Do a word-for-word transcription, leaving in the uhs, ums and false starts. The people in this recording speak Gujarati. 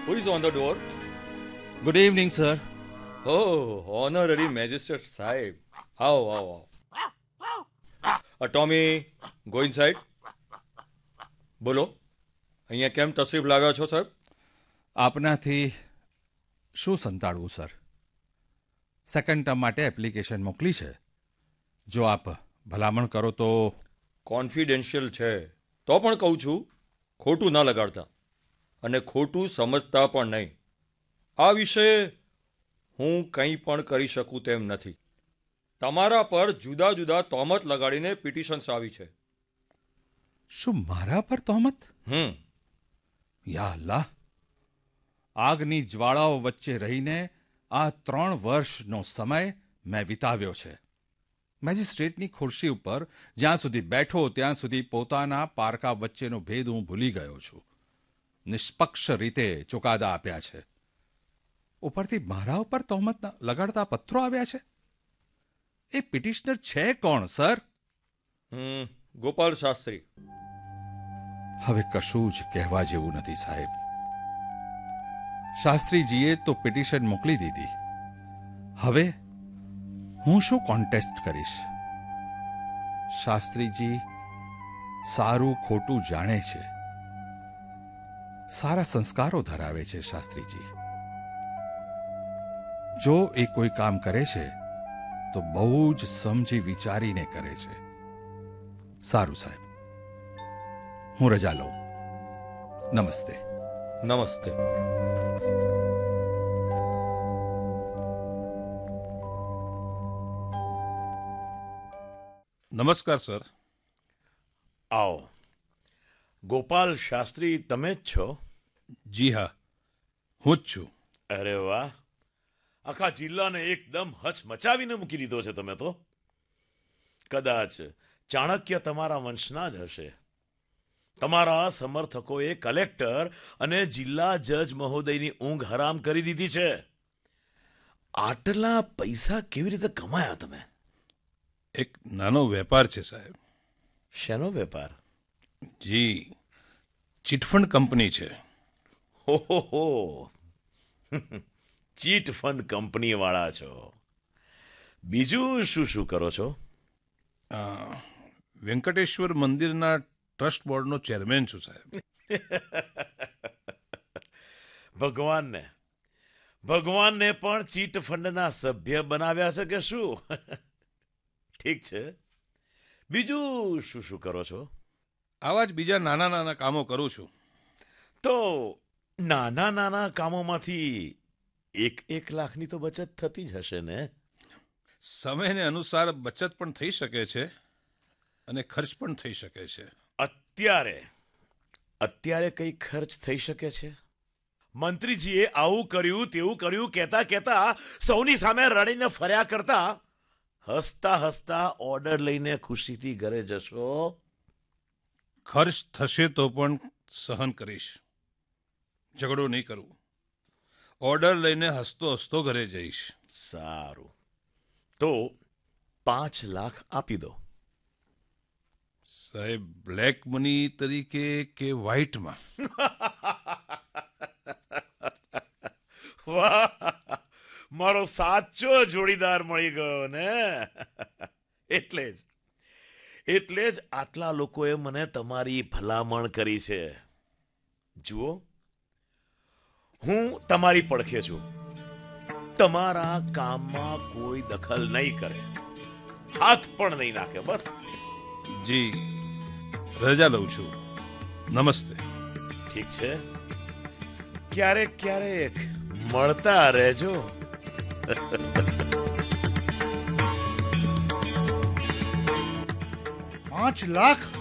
Who is on the door? Good evening, sir. Oh, honorary magistrate Sahib. How, how, how. Uh, Tommy, go inside. બોલો, અહીંયા કેમ તશરીફ લાવ્યા છો સાહેબ? આપનાથી શું સંતાડવું સર? સેકન્ડ ટર્મ માટે એપ્લિકેશન મોકલી છે. જો આપ ભલામણ કરો તો. કોન્ફિડેન્શિયલ છે તો પણ કહું છું, ખોટું ના લગાડતા અને ખોટું સમજતા પણ નહીં. આ વિશે હું કંઈ પણ કરી શકું તેમ નથી. તમારા પર જુદા જુદા તહોમત લગાડીને પિટિશન્સ આવી છે. શું મારા પર તહોમત? હમ યા અલ્લાહ! આગની જ્વાળાઓ વચ્ચે રહીને આ ત્રણ વર્ષનો સમય મેં વિતાવ્યો છે. મેજિસ્ટ્રેટની ખુરશી ઉપર જ્યાં સુધી બેઠો ત્યાં સુધી પોતાના પારકા વચ્ચેનો ભેદ હું ભૂલી ગયો છું. નિષ્પક્ષ રીતે ચુકાદા આપ્યા છે. ઉપરથી મારા ઉપર તહોમત લગાડતા પત્રો આવ્યા છે. એ પિટિશનર છે કોણ સર? હમ ગોપાલ શાસ્ત્રી. હવે કશું જ કહેવા જેવું નથી સાહેબ. શાસ્ત્રીજીએ તો પિટિશન મોકલી દીધી. હવે હું શું કોન્ટેસ્ટ કરીશ? શાસ્ત્રીજી સારું ખોટું જાણે છે. સારા સંસ્કારો ધરાવે છે શાસ્ત્રીજી. જો એ કોઈ કામ કરે છે તો બહુ જ સમજી વિચારીને કરે છે. સારું સાહેબ, હું રજા લઉં. નમસ્તે. નમસ્તે. નમસ્કાર સર. આવો. ગોપાલ શાસ્ત્રી તમે જ છો? જી હા, હું જ છું. અરે વાહ, આખા જિલ્લાને એકદમ હચમચાવીને મૂકી દીધો છે તમે તો. કદાચ ચાણક્ય તમારા વંશના જ હશે. તમારા સમર્થકોએ કલેક્ટર અને જિલ્લા જજ મહોદયની ઊંઘ હરામ કરી દીધી છે. આટલા પૈસા કેવી રીતે કમાયા તમે? એક નાનો વેપાર છે સાહેબ. શેનો વેપાર? જી, ચીટફંડ કંપની છે. હો હો હો ચીટ ફંડ કંપની વાળા છો. બીજું શું શું કરો છો? અ, વેંકટેશ્વર મંદિરના ટ્રસ્ટ બોર્ડનો ચેરમેન છું સાહેબ. ભગવાનને ભગવાનને પણ ચીટ ફંડના સભ્ય બનાવ્યા છે કે શું? ઠીક છે. બીજું શું શું કરો છો? આવા જ બીજા નાના નાના કામો કરું છું. તો નાના નાના કામોમાંથી એક એક લાખની તો બચત થતી જ હશે ને? સમયને અનુસાર બચત પણ થઈ શકે છે અને ખર્ચ પણ થઈ શકે છે. અત્યારે અત્યારે કઈ ખર્ચ થઈ શકે છે? મંત્રીજીએ આવું કર્યું તેવું કર્યું કહેતા કહેતા સૌની સામે રડીને ફર્યા કરતા હસતા હસતા ઓર્ડર લઈને ખુશીથી ઘરે જશો. ખર્ચ થશે તો પણ સહન કરીશ. ઝઘડો નહીં કરું. ઓર્ડર લઈને હસતો હસતો ઘરે જઈશ. સારું, તો પાંચ લાખ આપી દો. સાહેબ, બ્લેક મની તરીકે કે વ્હાઇટમાં? વાહ, મારો સાચો જોડીદાર મળી ગયો ને. એટલે જ એટલે જ આટલા લોકોએ મને તમારી ભલામણ કરી છે. જુઓ, હું તમારી પડખે છું. તમારા કામમાં કોઈ દખલ નહીં કરે, હાથ પણ નહીં નાખે. બસ. જી, રજા લઉં છું. નમસ્તે. ઠીક છે, ક્યારેક ક્યારેક મળતા રહેજો. પાંચ લાખ